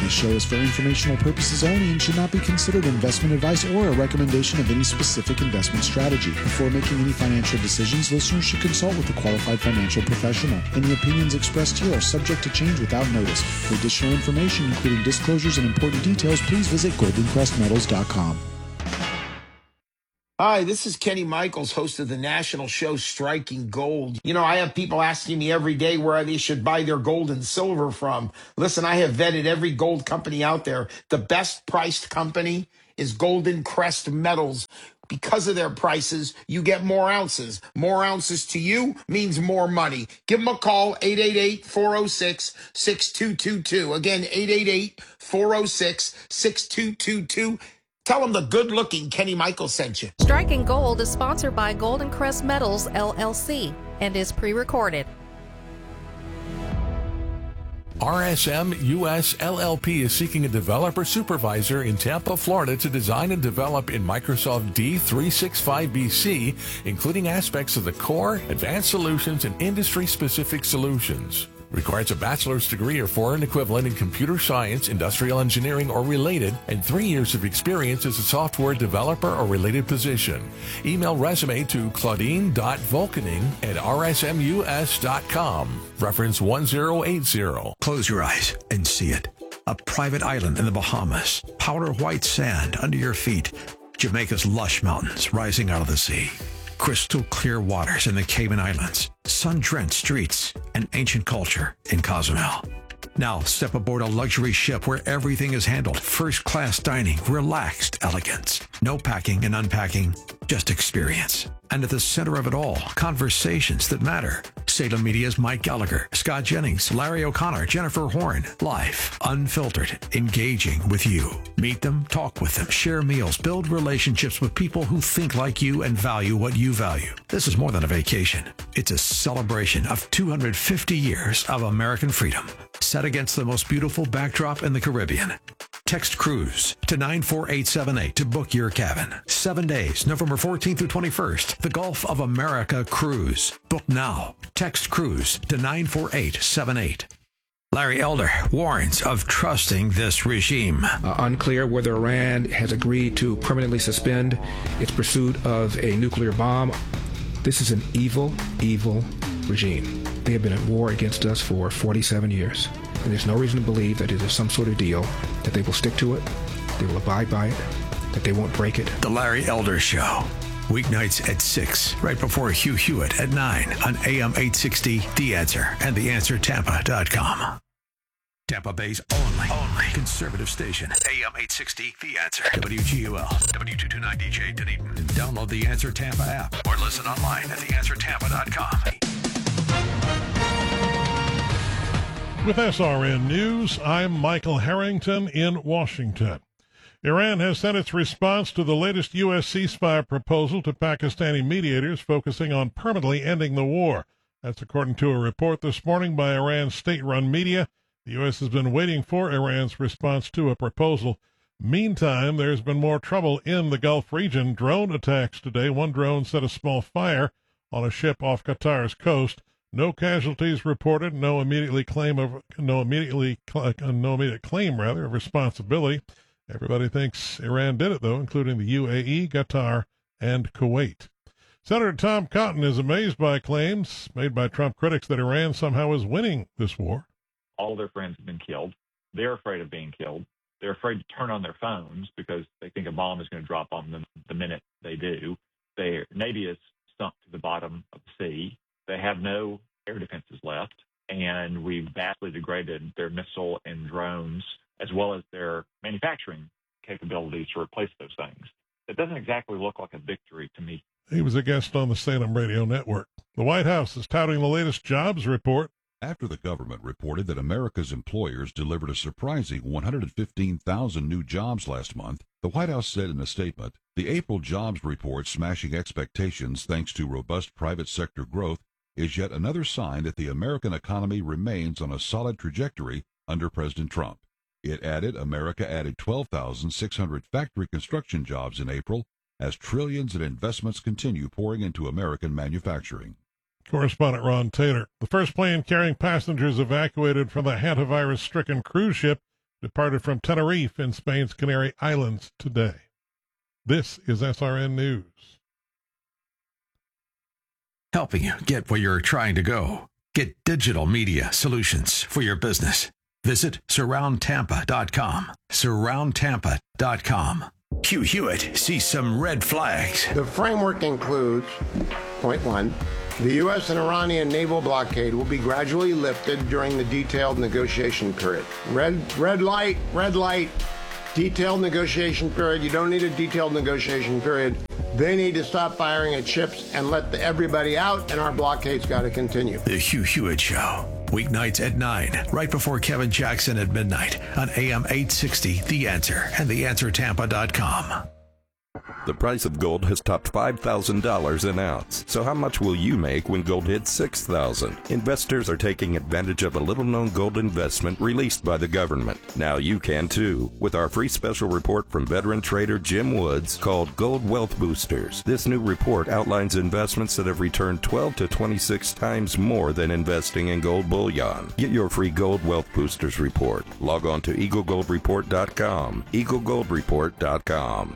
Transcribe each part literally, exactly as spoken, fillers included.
This show is for informational purposes only and should not be considered investment advice or a recommendation of any specific investment strategy. Before making any financial decisions, listeners should consult with a qualified financial professional. Any opinions expressed here are subject to change without notice. For additional information, including disclosures and important details, please visit golden crest metals dot com. Hi, this is Kenny Michaels, host of the national show Striking Gold. You know, I have people asking me every day where they should buy their gold and silver from. Listen, I have vetted every gold company out there. The best priced company is Golden Crest Metals. Because of their prices, you get more ounces. More ounces to you means more money. Give them a call, eight eight eight, four oh six, six two two two. Again, eight eight eight, four oh six, six two two two. Tell them the good-looking Kenny Michaels sent you. Striking Gold is sponsored by Golden Crest Metals, L L C, and is pre-recorded. R S M U S L L P is seeking a developer supervisor in Tampa, Florida to design and develop in Microsoft D three sixty-five B C, including aspects of the core, advanced solutions, and industry-specific solutions. Requires a bachelor's degree or foreign equivalent in computer science, industrial engineering, or related, and three years of experience as a software developer or related position. Email resume to claudine dot volkening at r s m u s dot com. Reference one zero eight zero. Close your eyes and see it. A private island in the Bahamas. Powder white sand under your feet. Jamaica's lush mountains rising out of the sea. Crystal clear waters in the Cayman Islands, sun-drenched streets, and ancient culture in Cozumel. Now step aboard a luxury ship where everything is handled. First-class dining, relaxed elegance. No packing and unpacking, just experience. And at the center of it all, conversations that matter. Salem Media's Mike Gallagher, Scott Jennings, Larry O'Connor, Jennifer Horn. Live, unfiltered, engaging with you. Meet them, talk with them, share meals, build relationships with people who think like you and value what you value. This is more than a vacation. It's a celebration of two hundred fifty years of American freedom, set against the most beautiful backdrop in the Caribbean. Text Cruise to nine four eight seven eight to book your cabin. Seven days, November fourteenth through twenty-first. The Gulf of America Cruise. Book now. Text Cruise to nine four eight seven eight. Larry Elder warns of trusting this regime. Uh, unclear whether Iran has agreed to permanently suspend its pursuit of a nuclear bomb. This is an evil, evil regime. They have been at war against us for forty-seven years. And there's no reason to believe that it is some sort of deal, that they will stick to it, they will abide by it, that they won't break it. The Larry Elder Show. Weeknights at six, right before Hugh Hewitt at nine on A M eight sixty, The Answer, and the answer tampa dot com. Tampa Bay's only, only conservative station. A M eight sixty, The Answer. W G U L, W two twenty-nine D J Dunedin. And download the Answer Tampa app or listen online at the answer tampa dot com. With S R N News, I'm Michael Harrington in Washington. Iran has sent its response to the latest U S ceasefire proposal to Pakistani mediators focusing on permanently ending the war. That's according to a report this morning by Iran's state-run media. The U S has been waiting for Iran's response to a proposal. Meantime, there's been more trouble in the Gulf region. Drone attacks today. One drone set a small fire on a ship off Qatar's coast. No casualties reported. No immediately claim of no immediately uh, no immediate claim rather of responsibility. Everybody thinks Iran did it though, including the U A E, Qatar, and Kuwait. Senator Tom Cotton is amazed by claims made by Trump critics that Iran somehow is winning this war. All their friends have been killed. They're afraid of being killed. They're afraid to turn on their phones because they think a bomb is going to drop on them the minute they do. Their Navy is sunk to the bottom of the sea. They have no air defenses left, and we've vastly degraded their missile and drones as well as their manufacturing capabilities to replace those things. It doesn't exactly look like a victory to me. He was a guest on the Salem Radio Network. The White House is touting the latest jobs report. After the government reported that America's employers delivered a surprising one hundred fifteen thousand new jobs last month, the White House said in a statement, the April jobs report smashing expectations thanks to robust private sector growth is yet another sign that the American economy remains on a solid trajectory under President Trump. It added America added twelve thousand six hundred factory construction jobs in April as trillions in investments continue pouring into American manufacturing. Correspondent Ron Taylor. The first plane carrying passengers evacuated from the hantavirus-stricken cruise ship departed from Tenerife in Spain's Canary Islands today. This is S R N News. Helping you get where you're trying to go. Get digital media solutions for your business. Visit surround tampa dot com. surround tampa dot com. Hugh Hewitt sees some red flags. The framework includes, point one, the U S and Iranian naval blockade will be gradually lifted during the detailed negotiation period. Red, red light, red light, detailed negotiation period. You don't need a detailed negotiation period. They need to stop firing at ships and let the, everybody out, and our blockade's got to continue. The Hugh Hewitt Show. Weeknights at nine, right before Kevin Jackson at midnight on A M eight sixty, The Answer and the answer tampa dot com. The price of gold has topped five thousand dollars an ounce. So how much will you make when gold hits six thousand dollars? Investors are taking advantage of a little-known gold investment released by the government. Now you can too, with our free special report from veteran trader Jim Woods called Gold Wealth Boosters. This new report outlines investments that have returned twelve to twenty-six times more than investing in gold bullion. Get your free Gold Wealth Boosters report. Log on to eagle gold report dot com. eagle gold report dot com.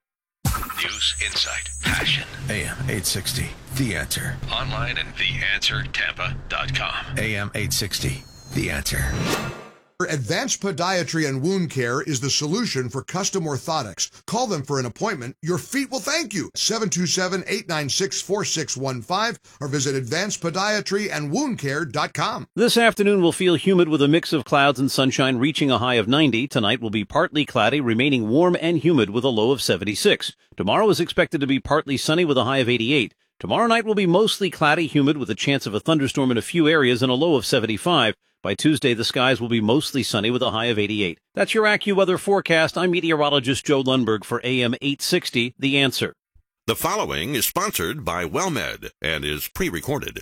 News, insight, passion. A M eight sixty, The Answer. Online at the answer tampa dot com. A M eight sixty, The Answer. Advanced Podiatry and Wound Care is the solution for custom orthotics. Call them for an appointment. Your feet will thank you. seven two seven, eight nine six, four six one five or visit advanced podiatry and wound care dot com. This afternoon will feel humid with a mix of clouds and sunshine reaching a high of ninety. Tonight will be partly cloudy, remaining warm and humid with a low of seventy-six. Tomorrow is expected to be partly sunny with a high of eighty-eight. Tomorrow night will be mostly cloudy, humid with a chance of a thunderstorm in a few areas and a low of seventy-five. By Tuesday, the skies will be mostly sunny with a high of eighty-eight. That's your AccuWeather forecast. I'm meteorologist Joe Lundberg for A M eight sixty, The Answer. The following is sponsored by WellMed and is pre-recorded.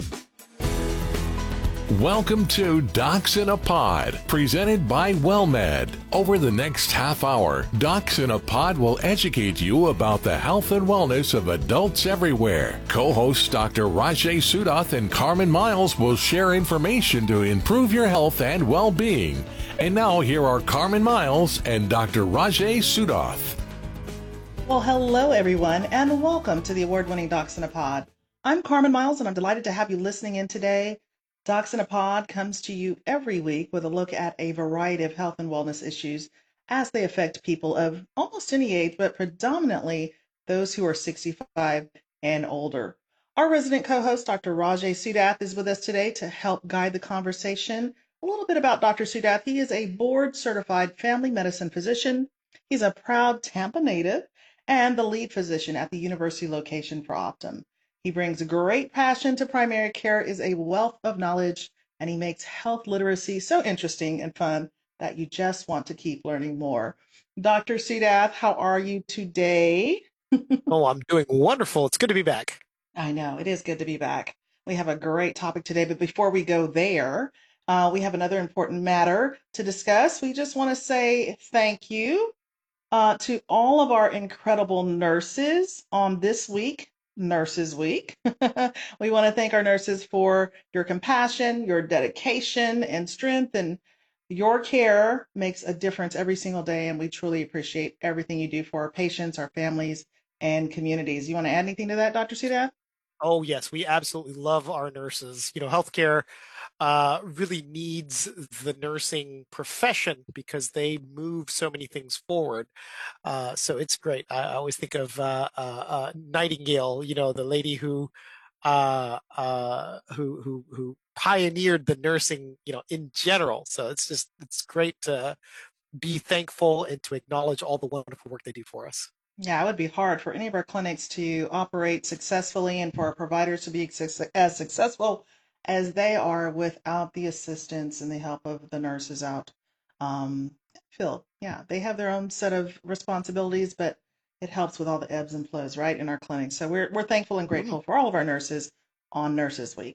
Welcome to Docs in a Pod, presented by WellMed. Over the next half hour, Docs in a Pod will educate you about the health and wellness of adults everywhere. Co-hosts Doctor Rajay Sudath and Carmen Miles will share information to improve your health and well-being. And now here are Carmen Miles and Doctor Rajay Sudath. Well, hello everyone, and welcome to the award-winning Docs in a Pod. I'm Carmen Miles, and I'm delighted to have you listening in today. Docs in a Pod comes to you every week with a look at a variety of health and wellness issues as they affect people of almost any age, but predominantly those who are sixty-five and older. Our resident co-host, Doctor Rajay Sudath, is with us today to help guide the conversation. A little bit about Doctor Sudath. He is a board-certified family medicine physician. He's a proud Tampa native and the lead physician at the university location for Optum. He brings a great passion to primary care, is a wealth of knowledge, and he makes health literacy so interesting and fun that you just want to keep learning more. Doctor Sudath, how are you today? Oh, I'm doing wonderful. It's good to be back. I know, it is good to be back. We have a great topic today, but before we go there, uh, we have another important matter to discuss. We just want to say thank you uh, to all of our incredible nurses on this week. Nurses Week. We want to thank our nurses for your compassion, your dedication and strength, and your care makes a difference every single day, and we truly appreciate everything you do for our patients, our families, and communities. You want to add anything to that, Doctor Sudath? Oh, yes, we absolutely love our nurses. You know, healthcare uh, really needs the nursing profession because they move so many things forward. Uh, so it's great. I, I always think of uh, uh, uh, Nightingale, you know, the lady who uh, uh, who who who pioneered the nursing, you know, in general. So it's just it's great to be thankful and to acknowledge all the wonderful work they do for us. Yeah, it would be hard for any of our clinics to operate successfully and for our providers to be as successful as they are without the assistance and the help of the nurses out. Um, Phil, yeah, they have their own set of responsibilities, but it helps with all the ebbs and flows, right, in our clinics. So we're we're thankful and grateful for all of our nurses on Nurses Week.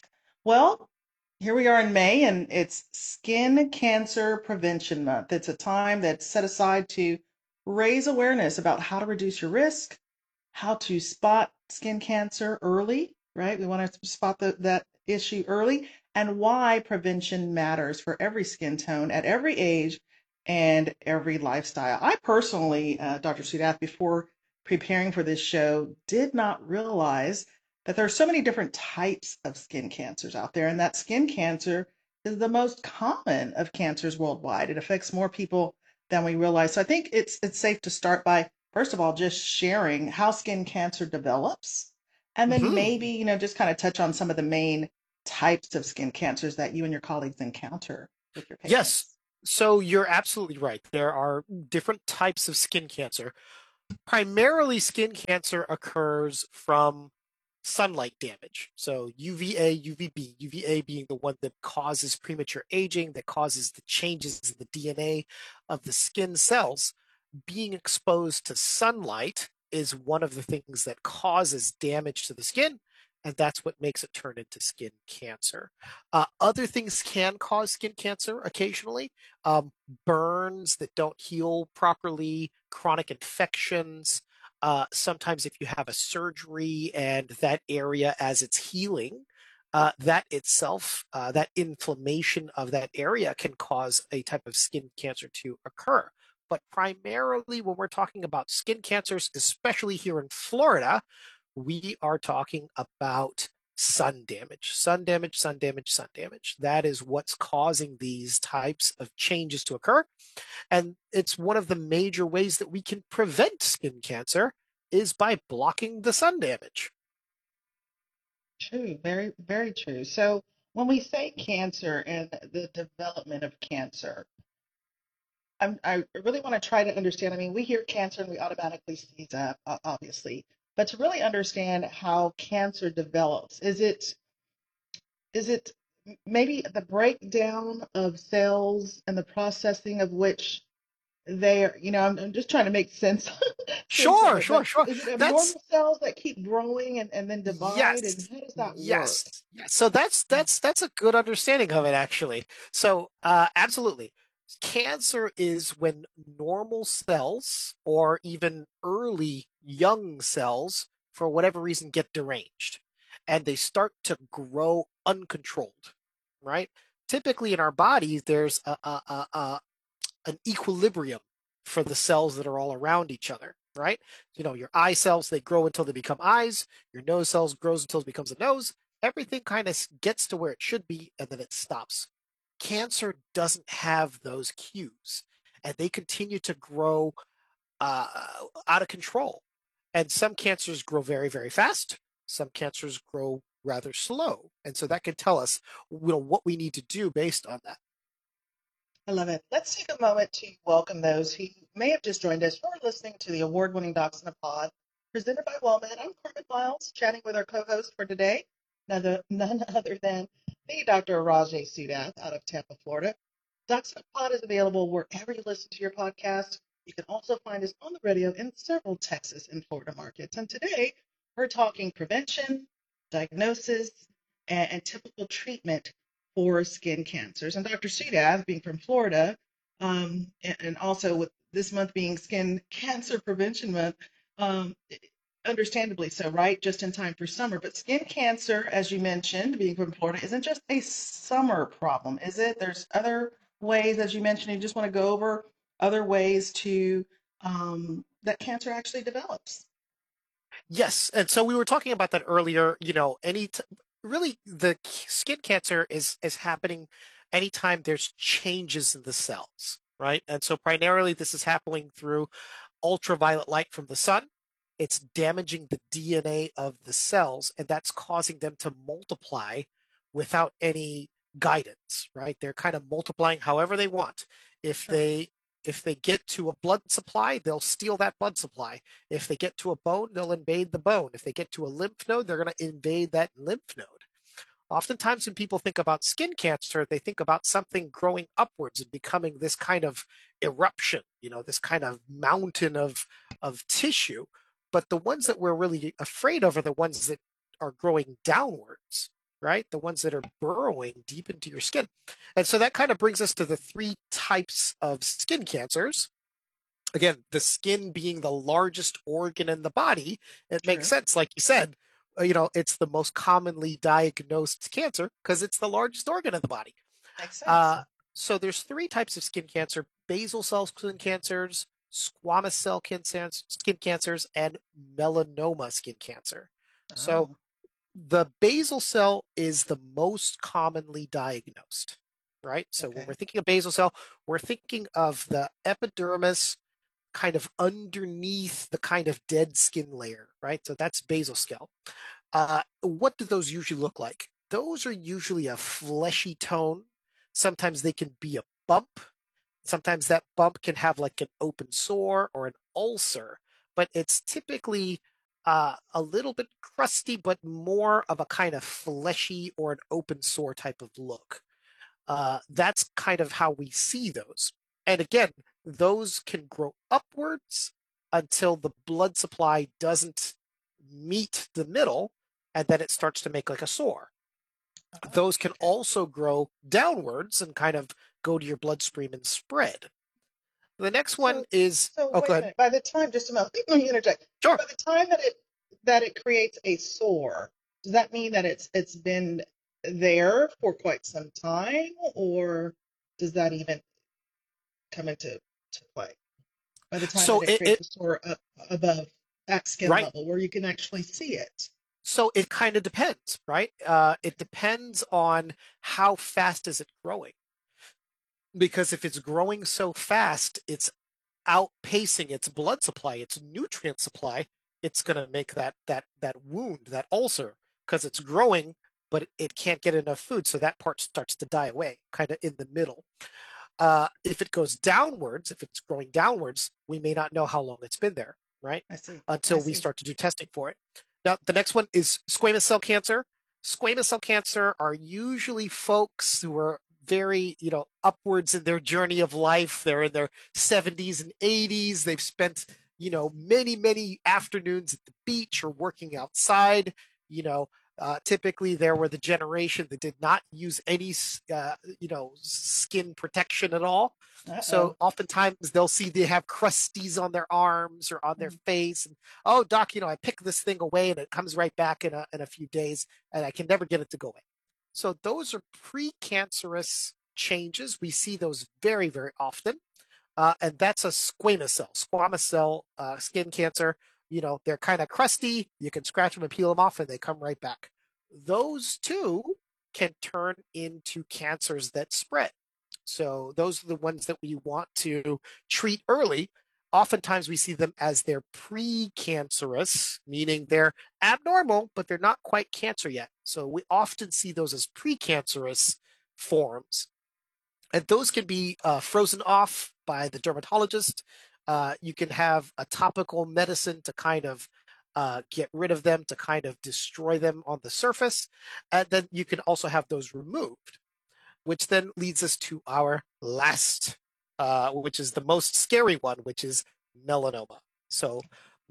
Well, here we are in May, and it's Skin Cancer Prevention Month. It's a time that's set aside to raise awareness about how to reduce your risk, how to spot skin cancer early, right? We want to spot the, that issue early, and why prevention matters for every skin tone at every age and every lifestyle. I personally, uh, Doctor Sudath, before preparing for this show, did not realize that there are so many different types of skin cancers out there, and that skin cancer is the most common of cancers worldwide. It affects more people than we realize. So I think it's it's safe to start by, first of all, just sharing how skin cancer develops, and then Mhm. maybe, you know, just kind of touch on some of the main types of skin cancers that you and your colleagues encounter with your patients. Yes. So you're absolutely right. There are different types of skin cancer. Primarily, skin cancer occurs from sunlight damage. So U V A, U V B, U V A being the one that causes premature aging, that causes the changes in the D N A of the skin cells. Being exposed to sunlight is one of the things that causes damage to the skin, and that's what makes it turn into skin cancer. Uh, other things can cause skin cancer occasionally. Um, burns that don't heal properly, chronic infections. Uh, sometimes if you have a surgery and that area as it's healing, uh, that itself, uh, that inflammation of that area can cause a type of skin cancer to occur. But primarily when we're talking about skin cancers, especially here in Florida, we are talking about sun damage, sun damage, sun damage, sun damage. That is what's causing these types of changes to occur. And it's one of the major ways that we can prevent skin cancer is by blocking the sun damage. True, very, very true. So when we say cancer and the development of cancer, I'm, I really want to try to understand. I mean, we hear cancer and we automatically see that, uh, obviously, but to really understand how cancer develops, is it is it m- maybe the breakdown of cells and the processing of which they are, you know, I'm, I'm just trying to make sense sense of Sure, it, sure, but sure. is it That's abnormal cells that keep growing and, and then divide, and yes, how does that work? yes, yes. So that's that's that's a good understanding of it, actually. So, uh, absolutely, cancer is when normal cells or even early young cells, for whatever reason, get deranged, and they start to grow uncontrolled. Right? Typically, in our bodies, there's a, a, a, a an equilibrium for the cells that are all around each other, right? You know, your eye cells, they grow until they become eyes. Your nose cells grows until it becomes a nose. Everything kind of gets to where it should be, and then it stops. Cancer doesn't have those cues, and they continue to grow uh, out of control. And some cancers grow very, very fast. Some cancers grow rather slow. And so that can tell us, you know, what we need to do based on that. I love it. Let's take a moment to welcome those who may have just joined us. You're listening to the award-winning Docs in a Pod, presented by WellMed. I'm Carmen Miles, chatting with our co-host for today, none other, none other than the Doctor Rajay Sudath out of Tampa, Florida. Docs in a Pod is available wherever you listen to your podcast. You can also find us on the radio in several Texas and Florida markets. And today, we're talking prevention, diagnosis, and, and typical treatment for skin cancers. And Doctor Sudath, being from Florida, um, and, and also with this month being Skin Cancer Prevention Month, um, understandably so, right? Just in time for summer. But skin cancer, as you mentioned, being from Florida, isn't just a summer problem, is it? There's other ways, as you mentioned, you just want to go over other ways to um, that cancer actually develops. Yes, and so we were talking about that earlier. You know, any t- really the c- skin cancer is is happening anytime there's changes in the cells, right? And so primarily this is happening through ultraviolet light from the sun. It's damaging the D N A of the cells, and that's causing them to multiply without any guidance, right? They're kind of multiplying however they want. If they if they get to a blood supply, they'll steal that blood supply. If they get to a bone, they'll invade the bone. If they get to a lymph node, they're going to invade that lymph node. Oftentimes, when people think about skin cancer, they think about something growing upwards and becoming this kind of eruption, you know, this kind of mountain of, of tissue. But the ones that we're really afraid of are the ones that are growing downwards, right? The ones that are burrowing deep into your skin. And so that kind of brings us to the three types of skin cancers. Again, the skin being the largest organ in the body, it makes True. sense, like you said. uh, You know, it's the most commonly diagnosed cancer because it's the largest organ in the body. Makes sense. Uh, So there's three types of skin cancer: basal cell skin cancers, squamous cell cancers, skin cancers, and melanoma skin cancer. So Oh, the basal cell is the most commonly diagnosed, right? So when we're okay. thinking of basal cell, we're thinking of the epidermis kind of underneath the kind of dead skin layer, right? So that's basal cell. Uh, what do those usually look like? Those are usually a fleshy tone. Sometimes they can be a bump. Sometimes that bump can have like an open sore or an ulcer, but it's typically uh, a little bit crusty, but more of a kind of fleshy or an open sore type of look. Uh, that's kind of how we see those. And again, those can grow upwards until the blood supply doesn't meet the middle, and then it starts to make like a sore. Those can also grow downwards and kind of go to your bloodstream and spread. The next one So, is, so oh, wait go a ahead. minute. By the time, just a moment, let me interject. Sure. By the time that it that it creates a sore, does that mean that it's it's been there for quite some time, or does that even come into to play? By the time So that it it, creates it a sore up above that skin right. level, where you can actually see it. So it kind of depends, right? Uh, it depends on how fast is it growing. Because if it's growing so fast, it's outpacing its blood supply, its nutrient supply, it's going to make that that that wound, that ulcer, because it's growing, but it can't get enough food, so that part starts to die away, kind of in the middle. Uh, if it goes downwards, if it's growing downwards, we may not know how long it's been there, right? I see. Until I we see. start to do testing for it. Now, the next one is squamous cell cancer. Squamous cell cancer are usually folks who are very, you know, upwards in their journey of life. They're in their seventies and eighties. They've spent, you know, many, many afternoons at the beach or working outside. You know, uh, typically there were the generation that did not use any, uh, you know, skin protection at all. Uh-oh. So oftentimes they'll see they have crusties on their arms or on their face. And, oh, doc, you know, I pick this thing away and it comes right back in a, in a few days and I can never get it to go away. So those are precancerous changes. We see those very, very often. Uh, and that's a squamous cell, squamous cell uh, skin cancer. You know, they're kind of crusty. You can scratch them and peel them off and they come right back. Those two can turn into cancers that spread. So those are the ones that we want to treat early. Oftentimes we see them as they're precancerous, meaning they're abnormal, but they're not quite cancer yet. So we often see those as precancerous forms. And those can be uh, frozen off by the dermatologist. Uh, you can have a topical medicine to kind of uh, get rid of them, to kind of destroy them on the surface. And then you can also have those removed, which then leads us to our last, uh, which is the most scary one, which is melanoma. So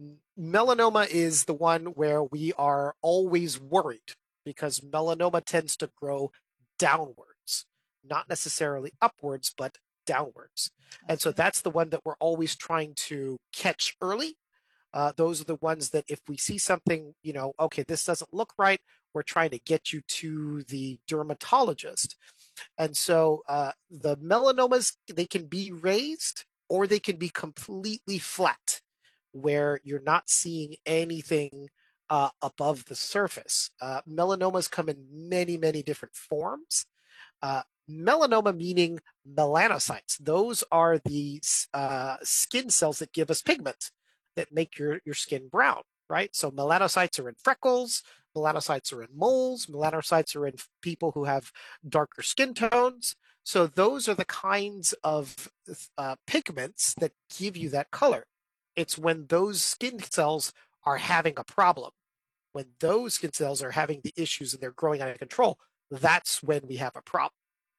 melanoma is the one where we are always worried because melanoma tends to grow downwards, not necessarily upwards, but downwards. And so that's the one that we're always trying to catch early. Uh, those are the ones that if we see something, you know, okay, this doesn't look right, we're trying to get you to the dermatologist. And so uh, the melanomas, they can be raised or they can be completely flat where you're not seeing anything uh, above the surface. Uh, melanomas come in many, many different forms. Uh, melanoma meaning melanocytes. Those are the uh, skin cells that give us pigment, that make your, your skin brown, right? So melanocytes are in freckles, melanocytes are in moles, melanocytes are in people who have darker skin tones. So those are the kinds of uh, pigments that give you that color. It's when those skin cells are having a problem, when those skin cells are having the issues and they're growing out of control, that's when we have a problem.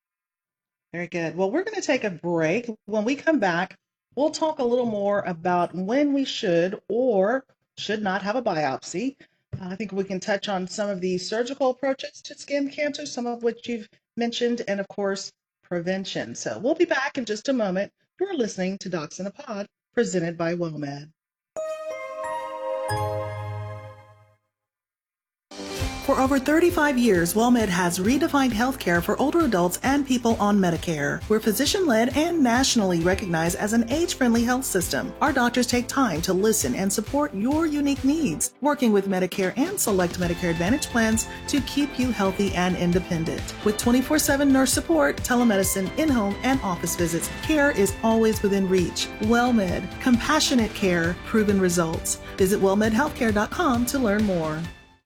Very good. Well, we're going to take a break. When we come back, we'll talk a little more about when we should or should not have a biopsy. Uh, I think we can touch on some of the surgical approaches to skin cancer, some of which you've mentioned, and of course, prevention. So we'll be back in just a moment. You're listening to Docs in a Pod, presented by WellMed. For over thirty-five years, WellMed has redefined healthcare for older adults and people on Medicare. We're physician-led and nationally recognized as an age-friendly health system. Our doctors take time to listen and support your unique needs, working with Medicare and select Medicare Advantage plans to keep you healthy and independent. With twenty-four seven nurse support, telemedicine, in-home, and office visits, care is always within reach. WellMed. Compassionate care. Proven results. Visit well med healthcare dot com to learn more.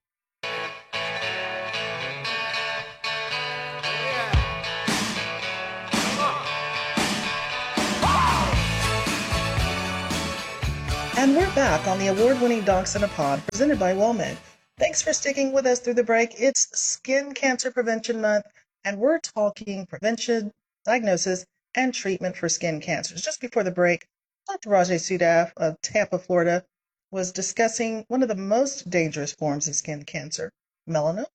And we're back on the award-winning Docs in a Pod, presented by WellMed. Thanks for sticking with us through the break. It's Skin Cancer Prevention Month, and we're talking prevention, diagnosis, and treatment for skin cancers. Just before the break, Doctor Rajay Sudaf of Tampa, Florida, was discussing one of the most dangerous forms of skin cancer, melanoma.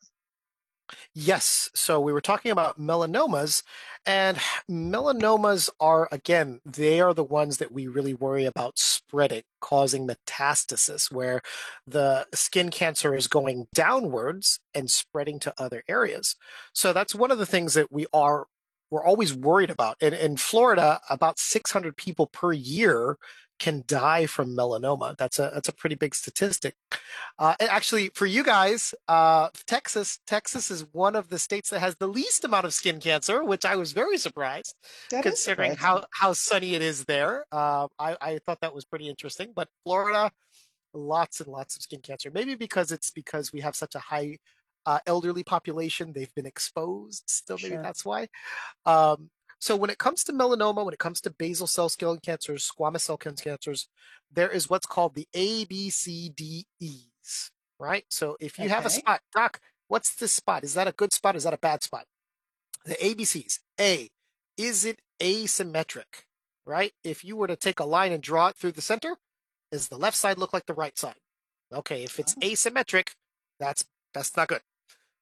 Yes. So we were talking about melanomas, and melanomas are, again, they are the ones that we really worry about spreading, causing metastasis, where the skin cancer is going downwards and spreading to other areas. So that's one of the things that we are we're always worried about. In, in Florida, about six hundred people per year can die from melanoma. That's a that's a pretty big statistic. Uh, and actually, for you guys, uh, Texas, Texas is one of the states that has the least amount of skin cancer, which I was very surprised, That is considering surprising. how how sunny it is there. Uh, I I thought that was pretty interesting. But Florida, lots and lots of skin cancer. Maybe because it's because we have such a high uh, elderly population, they've been exposed. So maybe Sure. that's why. Um, so when it comes to melanoma, when it comes to basal cell skin cancers, squamous cell skin cancers, there is what's called the A, B, C, D, E's, right? So if you have a Okay. spot, Doc, what's this spot? Is that a good spot? Is that a bad spot? The A B Cs. A, is it asymmetric, right? If you were to take a line and draw it through the center, does the left side look like the right side? Okay, if it's asymmetric, that's that's not good.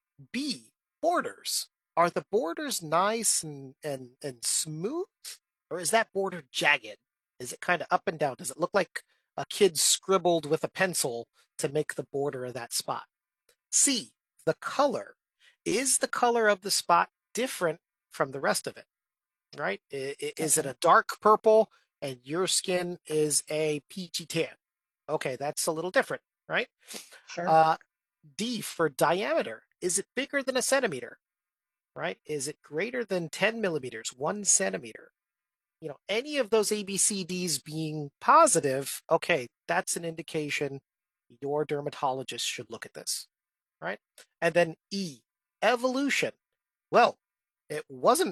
B, borders. Are the borders nice and, and, and smooth? Or is that border jagged? Is it kind of up and down? Does it look like a kid scribbled with a pencil to make the border of that spot? C, the color. Is the color of the spot different from the rest of it? Right? I- i- Is it a dark purple and your skin is a peachy tan? Okay, that's a little different, right? Sure. Uh, D, for diameter. Is it bigger than a centimeter? Right? Is it greater than ten millimeters, one centimeter? You know, any of those A B C Ds being positive, okay, that's an indication your dermatologist should look at this, right? And then E, evolution. Well, it wasn't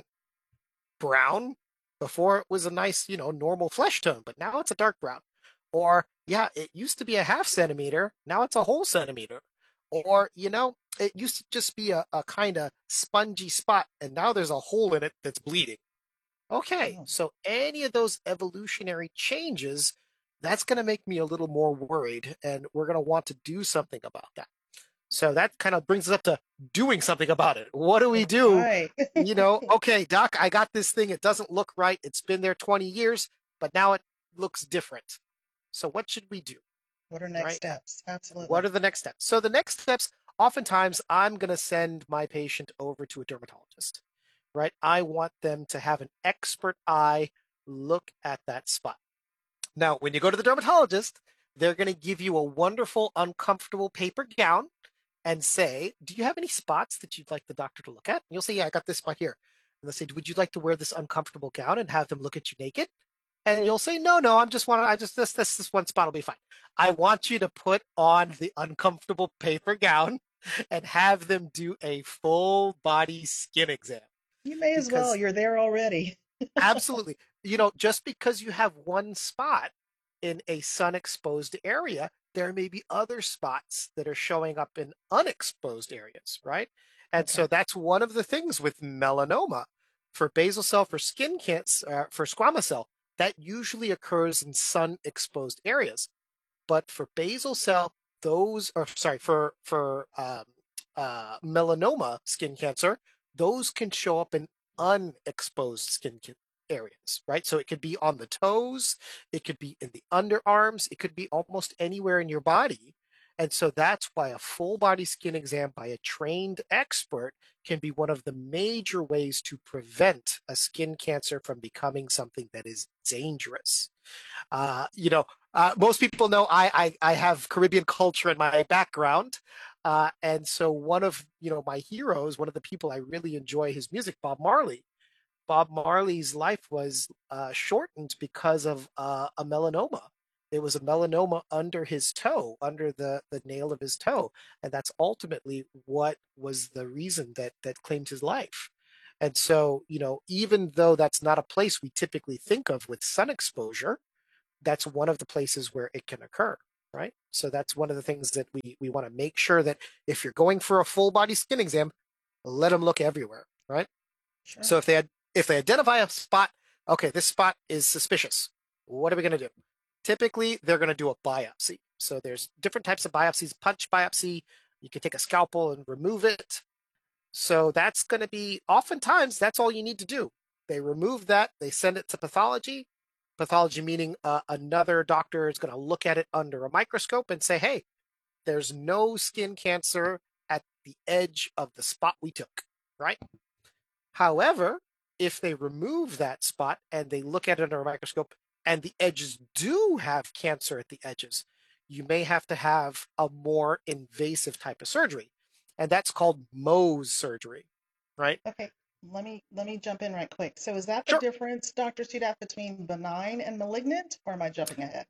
brown before it was a nice, you know, normal flesh tone, but now it's a dark brown. Or, yeah, it used to be a half centimeter, now it's a whole centimeter. Or, you know, it used to just be a, a kind of spongy spot, and now there's a hole in it that's bleeding. Okay, so any of those evolutionary changes, that's going to make me a little more worried, and we're going to want to do something about that. So that kind of brings us up to doing something about it. What do we do? Right. You know, okay, Doc, I got this thing. It doesn't look right. It's been there twenty years, but now it looks different. So what should we do? What are next Right. steps? Absolutely. What are the next steps? So the next steps, oftentimes I'm going to send my patient over to a dermatologist, right? I want them to have an expert eye look at that spot. Now, when you go to the dermatologist, they're going to give you a wonderful, uncomfortable paper gown and say, do you have any spots that you'd like the doctor to look at? And you'll say, yeah, I got this spot here. And they'll say, would you like to wear this uncomfortable gown and have them look at you naked? And you'll say, no, no, I'm just want I just this this this one spot will be fine. I want you to put on the uncomfortable paper gown and have them do a full body skin exam. You may as well. Because- You're there already. Absolutely. You know, just because you have one spot in a sun exposed area, there may be other spots that are showing up in unexposed areas, right? And so that's one of the things with melanoma. For basal cell, for skin cancer, uh, for squamous cell, that usually occurs in sun exposed areas. But for basal cell, those, or sorry, for, for um, uh, melanoma skin cancer, those can show up in unexposed skin ca- areas, right? So it could be on the toes, it could be in the underarms, it could be almost anywhere in your body. And so that's why a full body skin exam by a trained expert can be one of the major ways to prevent a skin cancer from becoming something that is dangerous. Uh, you know, uh, most people know I, I, I have Caribbean culture in my background. Uh, and so one of, you know, my heroes, one of the people I really enjoy his music, Bob Marley. Bob Marley's life was uh, shortened because of uh, a melanoma. There was a melanoma under his toe, under the, the nail of his toe. And that's ultimately what was the reason that that claimed his life. And so, you know, even though that's not a place we typically think of with sun exposure, that's one of the places where it can occur, right? So that's one of the things that we, we want to make sure that if you're going for a full body skin exam, let them look everywhere, right? Sure. So if they had, if they identify a spot, okay, this spot is suspicious. What are we going to do? Typically, they're going to do a biopsy. So there's different types of biopsies. Punch biopsy, you can take a scalpel and remove it. So that's going to be, oftentimes, that's all you need to do. They remove that, they send it to pathology. Pathology meaning uh, another doctor is going to look at it under a microscope and say, hey, there's no skin cancer at the edge of the spot we took, right? However, if they remove that spot and they look at it under a microscope and the edges do have cancer at the edges, you may have to have a more invasive type of surgery. And that's called Mohs surgery, right? Okay, let me let me jump in right quick. So is that the Sure. difference, Doctor Sudat, between benign and malignant, or am I jumping ahead?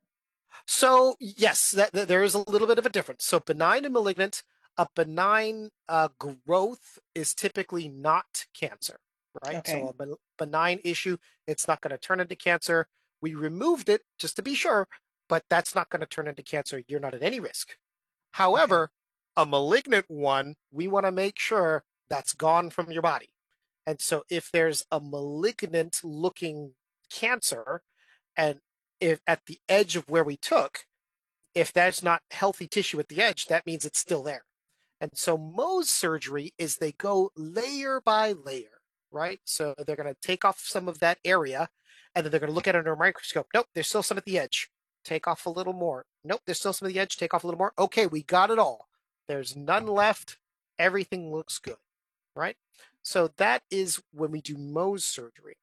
So yes, that, that there is a little bit of a difference. So benign and malignant, a benign uh, growth is typically not cancer, right? Okay. So a ben- benign issue, it's not going to turn into cancer. We removed it just to be sure, but that's not going to turn into cancer. You're not at any risk. However, a malignant one, we want to make sure that's gone from your body. And so if there's a malignant looking cancer, and if at the edge of where we took, if that's not healthy tissue at the edge, that means it's still there. And so Mohs surgery is they go layer by layer, right? So they're going to take off some of that area, and then they're going to look at it under a microscope. Nope, there's still some at the edge. Take off a little more. Nope, there's still some at the edge. Take off a little more. Okay, we got it all. There's none left. Everything looks good, right? So that is when we do Mohs surgery.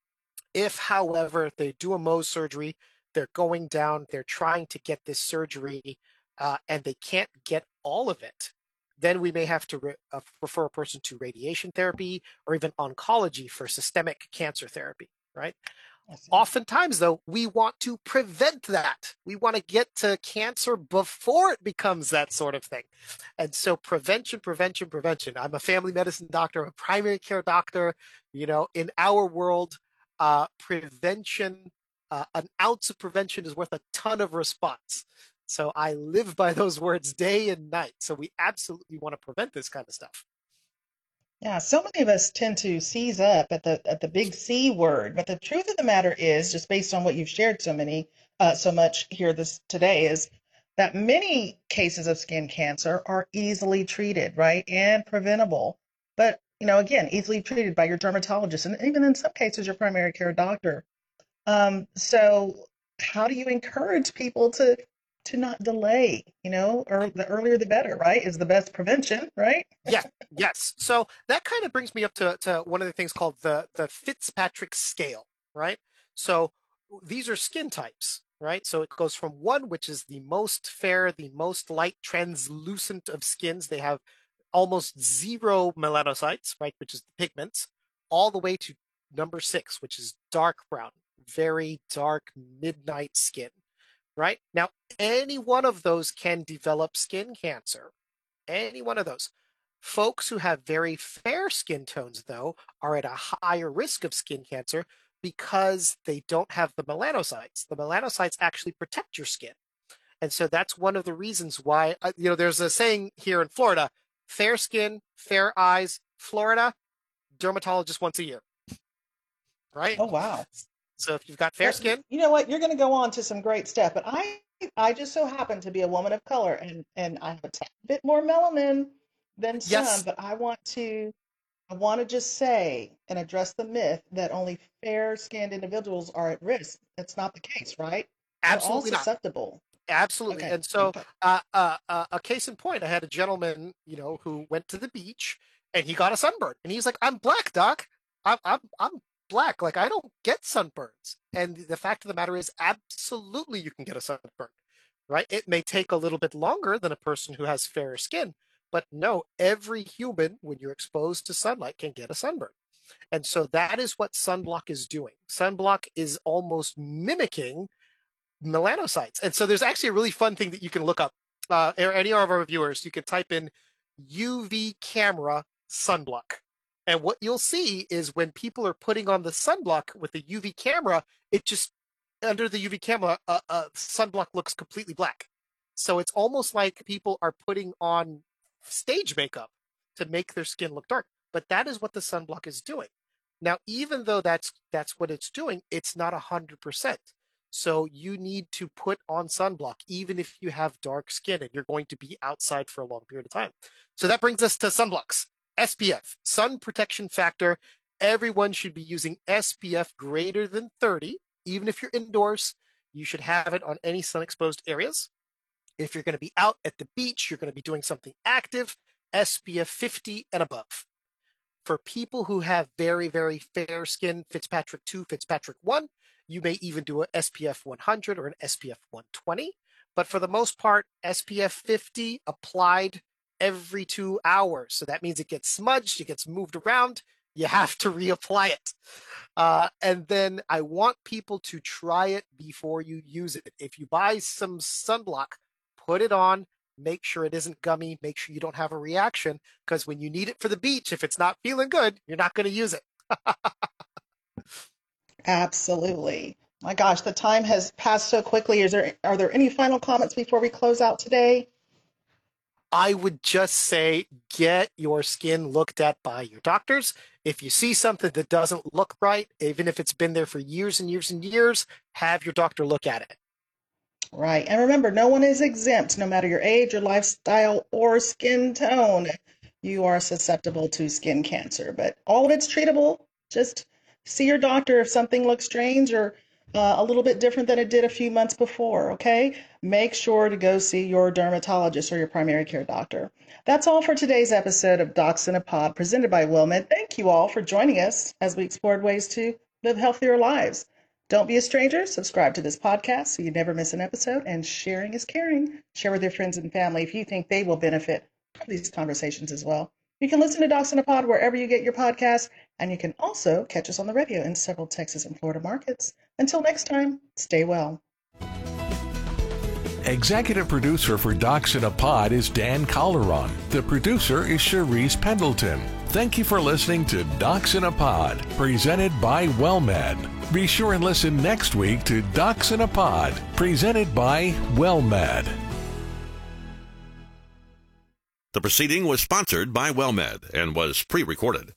If, however, they do a Mohs surgery, they're going down, they're trying to get this surgery, uh, and they can't get all of it, then we may have to re- uh, refer a person to radiation therapy or even oncology for systemic cancer therapy, right? Oftentimes, though, we want to prevent that. We want to get to cancer before it becomes that sort of thing. And so prevention, prevention, prevention. I'm a family medicine doctor, a primary care doctor. You know, in our world, uh, prevention, uh, an ounce of prevention is worth a ton of response. So I live by those words day and night. So we absolutely want to prevent this kind of stuff. Yeah, so many of us tend to seize up at the at the big C word, but the truth of the matter is, just based on what you've shared so many uh, so much here this today, is that many cases of skin cancer are easily treated, right, and preventable. But you know, again, easily treated by your dermatologist, and even in some cases, your primary care doctor. Um, so, how do you encourage people to to not delay? You know, or the earlier the better, right? Is the best prevention, right? Yeah, yes. So that kind of brings me up to, to one of the things called the, the Fitzpatrick scale, right? So these are skin types, right? So it goes from one, which is the most fair, the most light translucent of skins. They have almost zero melanocytes, right, which is the pigments, all the way to number six, which is dark brown, very dark midnight skin, right? Now, any one of those can develop skin cancer, any one of those. Folks who have very fair skin tones, though, are at a higher risk of skin cancer because they don't have the melanocytes. The melanocytes actually protect your skin. And so that's one of the reasons why, uh, you know, there's a saying here in Florida, fair skin, fair eyes, Florida, dermatologist once a year, right? Oh, wow. So if you've got fair Well, skin, you know what? You're going to go on to some great stuff, but I I just so happen to be a woman of color, and and I have a tad bit more melanin than some, yes, but I want to I want to just say and address the myth that only fair-skinned individuals are at risk. That's not the case, right? We're all absolutely not. susceptible. Absolutely. Okay. And so, uh, uh, uh, a case in point, I had a gentleman, you know, who went to the beach and he got a sunburn, and he's like, "I'm black, doc. I'm I'm I'm black. Like, I don't get sunburns." And the fact of the matter is, absolutely, you can get a sunburn, right? It may take a little bit longer than a person who has fairer skin, but no, every human, when you're exposed to sunlight, can get a sunburn. And so that is what sunblock is doing. Sunblock is almost mimicking melanocytes. And so there's actually a really fun thing that you can look up. Uh, any of our viewers, you can type in U V camera sunblock. And what you'll see is when people are putting on the sunblock with the U V camera, it just, under the U V camera, uh, uh, sunblock looks completely black. So it's almost like people are putting on stage makeup to make their skin look dark. But that is what the sunblock is doing. Now, even though that's that's what it's doing, it's not one hundred percent. So you need to put on sunblock, even if you have dark skin and you're going to be outside for a long period of time. So that brings us to sunblocks. S P F, sun protection factor. Everyone should be using S P F greater than thirty. Even if you're indoors, you should have it on any sun-exposed areas. If you're going to be out at the beach, you're going to be doing something active, S P F fifty and above. For people who have very, very fair skin, Fitzpatrick two, Fitzpatrick one, you may even do an S P F one hundred or an S P F one twenty. But for the most part, S P F fifty applied every two hours. So that means it gets smudged, it gets moved around, you have to reapply it. Uh, and then I want people to try it before you use it. If you buy some sunblock, put it on. Make sure it isn't gummy. Make sure you don't have a reaction, because when you need it for the beach, if it's not feeling good, you're not going to use it. Absolutely. My gosh, the time has passed so quickly. Is there are there any final comments before we close out today? I would just say get your skin looked at by your doctors. If you see something that doesn't look right, even if it's been there for years and years and years, have your doctor look at it. Right. And remember, no one is exempt, no matter your age, your lifestyle, or skin tone. You are susceptible to skin cancer, but all of it's treatable. Just see your doctor if something looks strange or uh, a little bit different than it did a few months before, okay? Make sure to go see your dermatologist or your primary care doctor. That's all for today's episode of Docs in a Pod, presented by WellMed. Thank you all for joining us as we explored ways to live healthier lives. Don't be a stranger. Subscribe to this podcast so you never miss an episode. And sharing is caring. Share with your friends and family if you think they will benefit from these conversations as well. You can listen to Docs in a Pod wherever you get your podcasts. And you can also catch us on the radio in several Texas and Florida markets. Until next time, stay well. Executive producer for Docs in a Pod is Dan Calderon. The producer is Cherise Pendleton. Thank you for listening to Docs in a Pod, presented by WellMed. Be sure and listen next week to Docs in a Pod, presented by WellMed. The proceeding was sponsored by WellMed and was pre-recorded.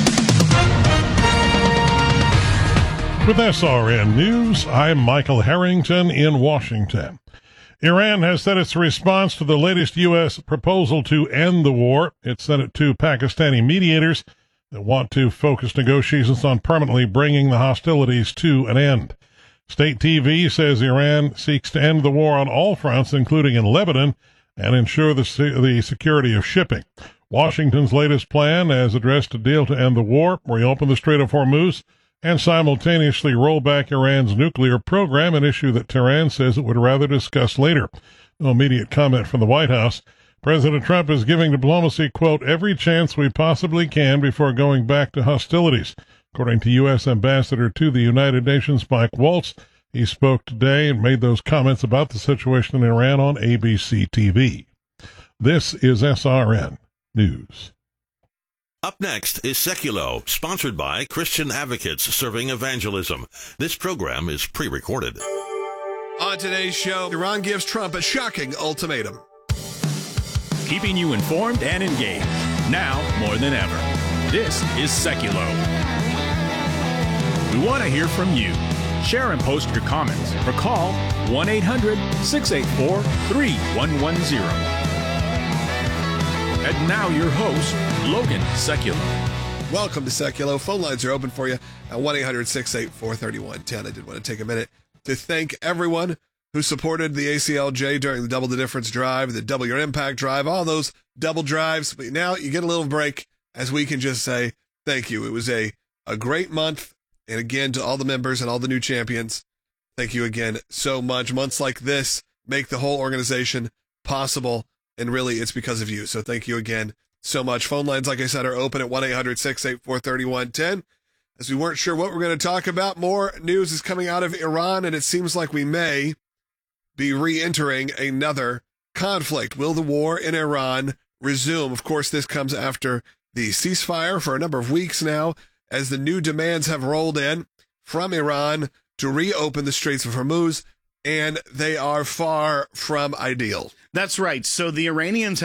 With S R N News, I'm Michael Harrington in Washington. Iran has said its response to the latest U S proposal to end the war. It sent it to Pakistani mediators that want to focus negotiations on permanently bringing the hostilities to an end. State T V says Iran seeks to end the war on all fronts, including in Lebanon, and ensure the, the security of shipping. Washington's latest plan has addressed a deal to end the war, reopen the Strait of Hormuz, and simultaneously roll back Iran's nuclear program, an issue that Tehran says it would rather discuss later. No immediate comment from the White House. President Trump is giving diplomacy, quote, every chance we possibly can before going back to hostilities. According to U S Ambassador to the United Nations, Mike Waltz, he spoke today and made those comments about the situation in Iran on A B C T V. This is S R N News. Up next is Seculo, sponsored by Christian Advocates Serving Evangelism. This program is pre-recorded. On today's show, Iran gives Trump a shocking ultimatum. Keeping you informed and engaged, now more than ever. This is Seculo. We want to hear from you. Share and post your comments or call one eight hundred, six eight four, three one one zero. And now your host, Logan Seculo. Welcome to Seculo. Phone lines are open for you at one eight hundred, six eight four, three one one zero. I did want to take a minute to thank everyone who supported the A C L J during the Double the Difference drive, the Double Your Impact drive, all those double drives. But now you get a little break as we can just say thank you. It was a, a great month. And again, to all the members and all the new champions, thank you again so much. Months like this make the whole organization possible. And really, it's because of you. So thank you again so much. Phone lines, like I said, are open at one eight hundred six eight four three one one zero. As we weren't sure what we're going to talk about, more news is coming out of Iran, and it seems like we may be re-entering another conflict. Will the war in Iran resume? Of course, this comes after the ceasefire for a number of weeks now, as the new demands have rolled in from Iran to reopen the Straits of Hormuz, and they are far from ideal. That's right. So the Iranians